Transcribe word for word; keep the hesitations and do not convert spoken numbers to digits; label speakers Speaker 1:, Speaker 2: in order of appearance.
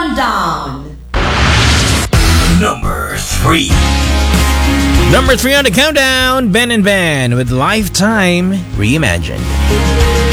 Speaker 1: Countdown.
Speaker 2: Number three.
Speaker 3: Number three on the countdown, Ben and Ben with Lifetime Reimagined.